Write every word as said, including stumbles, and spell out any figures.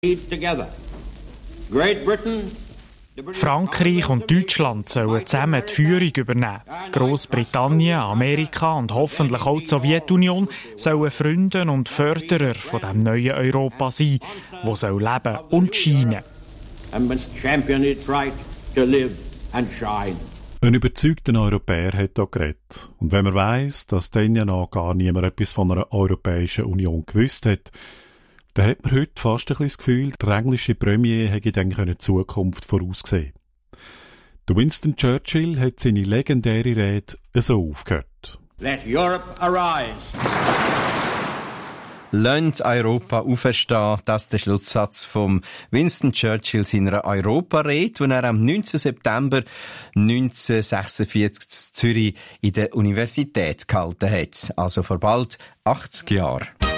Frankreich und Deutschland sollen zusammen die Führung übernehmen. Grossbritannien, Amerika und hoffentlich auch die Sowjetunion sollen Freunde und Förderer von dem neuen Europa sein, das soll leben und scheinen. Ein überzeugter Europäer hat hier geredet. Und wenn man weiss, dass dann ja noch gar niemand etwas von einer Europäischen Union gewusst hat, dann hat man heute fast ein bisschen das Gefühl, der englische Premier hätte dann eine Zukunft vorausgesehen. Der Winston Churchill hat seine legendäre Rede so aufgehört. Let Europe arise. Lasst Europa auferstehen, das ist der Schlusssatz von Winston Churchill seiner Europa-Rede, die er am neunzehnten September neunzehnhundertsechsundvierzig in Zürich in der Universität gehalten hat. Also vor bald achtzig Jahren.